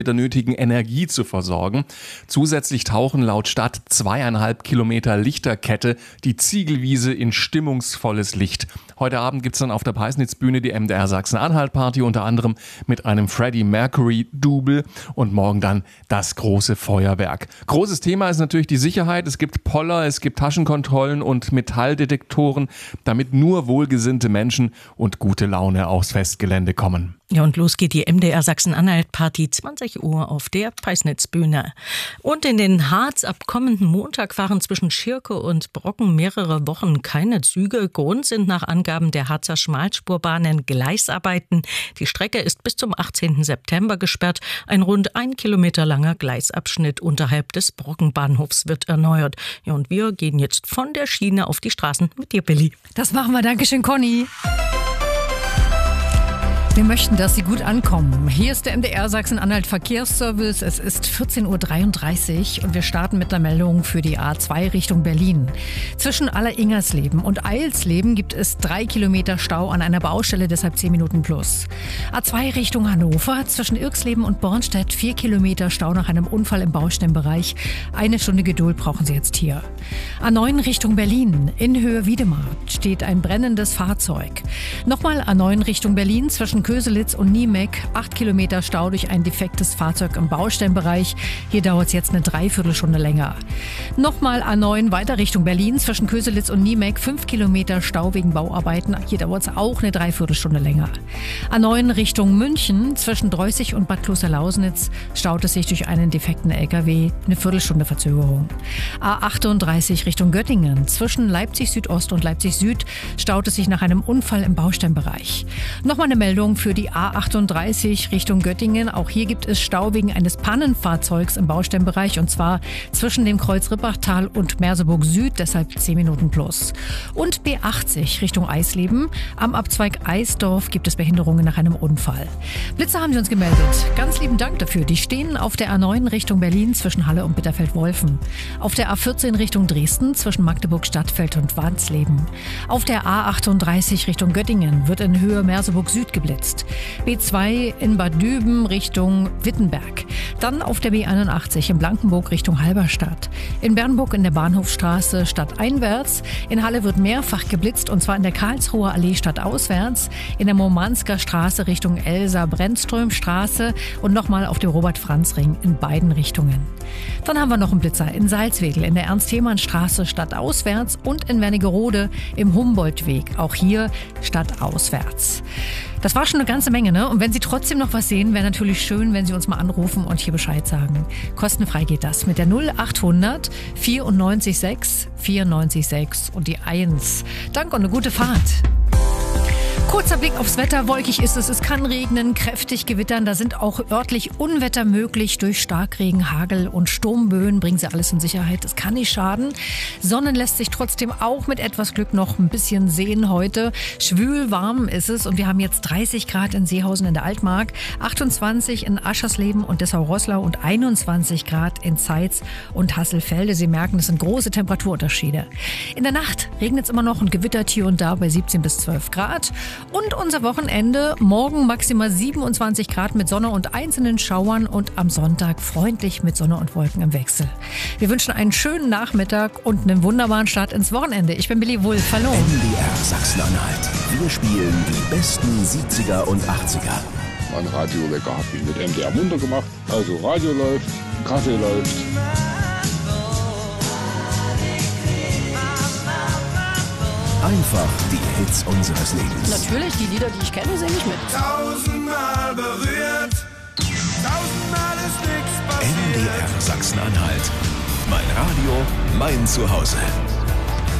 mit der nötigen Energie zu versorgen. Zusätzlich tauchen laut Stadt 2,5 Kilometer Lichterkette die Ziegelwiese in stimmungsvolles Licht. Heute Abend gibt es dann auf der Peisnitzbühne die MDR Sachsen-Anhalt-Party, unter anderem mit einem Freddie Mercury-Double und morgen dann das große Feuerwerk. Großes Thema ist natürlich die Sicherheit. Es gibt Poller, es gibt Taschenkontrollen und Metalldetektoren, damit nur wohlgesinnte Menschen und gute Laune aufs Festgelände kommen. Ja, und los geht die MDR Sachsen-Anhalt-Party 20 Uhr auf der Peisnitzbühne. Und in den Harz ab kommenden Montag fahren zwischen Schirke und Brocken mehrere Wochen keine Züge. Grund sind nach Angaben der Harzer Schmalspurbahnen Gleisarbeiten. Die Strecke ist bis zum 18. September gesperrt. Ein rund 1 Kilometer langer Gleisabschnitt unterhalb des Brockenbahnhofs wird erneuert. Ja, und wir gehen jetzt von der Schiene auf die Straßen mit dir, Billy. Das machen wir. Dankeschön, Conny. Wir möchten, dass Sie gut ankommen. Hier ist der MDR Sachsen-Anhalt Verkehrsservice. Es ist 14.33 Uhr und wir starten mit einer Meldung für die A2 Richtung Berlin. Zwischen Alleringersleben und Eilsleben gibt es 3 Kilometer Stau an einer Baustelle, deshalb 10 Minuten plus. A2 Richtung Hannover, zwischen Irksleben und Bornstedt 4 Kilometer Stau nach einem Unfall im Baustellenbereich. 1 Stunde Geduld brauchen Sie jetzt hier. A9 Richtung Berlin, in Höhe Wiedemarkt steht ein brennendes Fahrzeug. Nochmal A9 Richtung Berlin, zwischen Köselitz und Niemek, 8 Kilometer Stau durch ein defektes Fahrzeug im Baustellenbereich. Hier dauert es jetzt eine Dreiviertelstunde länger. Nochmal A9 weiter Richtung Berlin, zwischen Köselitz und Niemek, 5 Kilometer Stau wegen Bauarbeiten. Hier dauert es auch eine Dreiviertelstunde länger. A9 Richtung München, zwischen Dreußig und Bad Klosterlausnitz, staut es sich durch einen defekten LKW, eine Viertelstunde Verzögerung. A38 Richtung Göttingen, zwischen Leipzig Südost und Leipzig Süd, staut es sich nach einem Unfall im Baustellenbereich. Nochmal eine Meldung für die A38 Richtung Göttingen. Auch hier gibt es Stau wegen eines Pannenfahrzeugs im Baustellenbereich und zwar zwischen dem Kreuz Rippachtal und Merseburg Süd, deshalb 10 Minuten plus. Und B80 Richtung Eisleben. Am Abzweig Eisdorf gibt es Behinderungen nach einem Unfall. Blitzer haben Sie uns gemeldet. Ganz lieben Dank dafür. Die stehen auf der A9 Richtung Berlin zwischen Halle und Bitterfeld-Wolfen. Auf der A14 Richtung Dresden zwischen Magdeburg-Stadtfeld und Wansleben. Auf der A38 Richtung Göttingen wird in Höhe Merseburg Süd geblitzt. B2 in Bad Düben Richtung Wittenberg. Dann auf der B81 in Blankenburg Richtung Halberstadt. In Bernburg in der Bahnhofstraße stadteinwärts. In Halle wird mehrfach geblitzt und zwar in der Karlsruher Allee stadtauswärts. In der Murmansker Straße Richtung Elsa-Brennström-Straße und nochmal auf dem Robert-Franz-Ring in beiden Richtungen. Dann haben wir noch einen Blitzer in Salzwedel in der Ernst-Thiemann-Straße stadtauswärts und in Wernigerode im Humboldtweg. Auch hier stadtauswärts. Das war schon eine ganze Menge, ne? Und wenn Sie trotzdem noch was sehen, wäre natürlich schön, wenn Sie uns mal anrufen und hier Bescheid sagen. Kostenfrei geht das mit der 0800 94 6 94 6 und die 1. Danke und eine gute Fahrt. Kurzer Blick aufs Wetter. Wolkig ist es. Es kann regnen, kräftig gewittern. Da sind auch örtlich Unwetter möglich durch Starkregen, Hagel und Sturmböen. Bringen Sie alles in Sicherheit. Das kann nicht schaden. Sonnen lässt sich trotzdem auch mit etwas Glück noch ein bisschen sehen heute. Schwül warm ist es und wir haben jetzt 30 Grad in Seehausen in der Altmark, 28 in Aschersleben und Dessau-Roßlau und 21 Grad in Zeitz und Hasselfelde. Sie merken, es sind große Temperaturunterschiede. In der Nacht regnet es immer noch und gewittert hier und da bei 17 bis 12 Grad. Und unser Wochenende, morgen maximal 27 Grad mit Sonne und einzelnen Schauern und am Sonntag freundlich mit Sonne und Wolken im Wechsel. Wir wünschen einen schönen Nachmittag und einen wunderbaren Start ins Wochenende. Ich bin Billy Wulff. Hallo. MDR Sachsen-Anhalt. Wir spielen die besten 70er und 80er. Mein Radiowecker habe ich mit MDR munter gemacht. Also Radio läuft, Kaffee läuft. Einfach die Hits unseres Lebens. Natürlich, die Lieder, die ich kenne, singe ich mit. Tausendmal berührt, tausendmal ist nichts passiert. MDR Sachsen-Anhalt. Mein Radio, mein Zuhause.